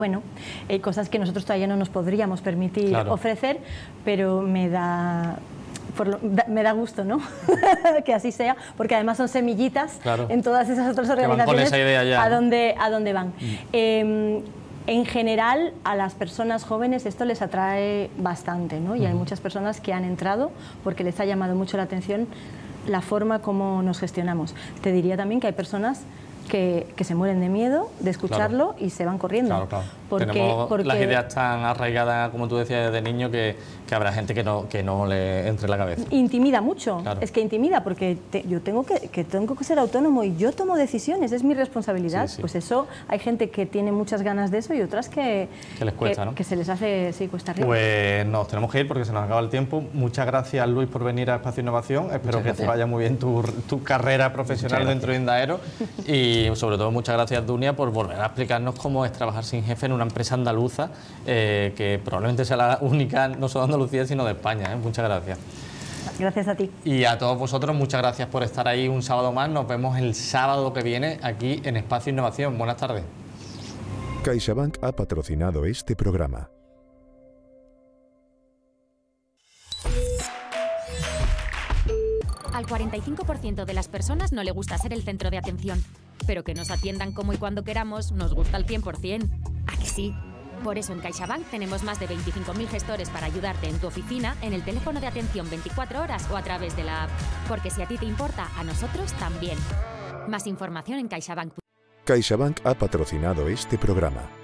Bueno, hay cosas que nosotros todavía no nos podríamos permitir ofrecer, pero me da gusto, ¿no? Que así sea, porque además son semillitas en todas esas otras organizaciones con esa idea ya, a dónde van. En general, a las personas jóvenes esto les atrae bastante, ¿no? Y hay muchas personas que han entrado porque les ha llamado mucho la atención la forma como nos gestionamos. Te diría también que hay personas que se mueren de miedo de escucharlo y se van corriendo. Porque las ideas tan arraigadas, como tú decías, desde niño, que habrá gente que no le entre en la cabeza. Intimida mucho, es que intimida, porque yo tengo que ser autónomo y yo tomo decisiones, es mi responsabilidad. Pues eso, hay gente que tiene muchas ganas de eso y otras que les cuesta, ¿no? Que se les hace, cuesta arriba. Pues nos tenemos que ir porque se nos acaba el tiempo. Muchas gracias, Luis, por venir a Espacio Innovación. Espero que te vaya muy bien tu carrera profesional dentro de Indaero. Y sobre todo, muchas gracias, Dunia, por volver a explicarnos cómo es trabajar sin jefe en una empresa andaluza, que probablemente sea la única, no solo de Andalucía, sino de España. Muchas gracias. Gracias a ti. Y a todos vosotros, muchas gracias por estar ahí un sábado más. Nos vemos el sábado que viene aquí en Espacio Innovación. Buenas tardes. CaixaBank ha patrocinado este programa. Al 45% de las personas no le gusta ser el centro de atención, pero que nos atiendan como y cuando queramos nos gusta al 100%. ¿A que sí? Por eso en CaixaBank tenemos más de 25.000 gestores para ayudarte en tu oficina, en el teléfono de atención 24 horas o a través de la app. Porque si a ti te importa, a nosotros también. Más información en CaixaBank. CaixaBank ha patrocinado este programa.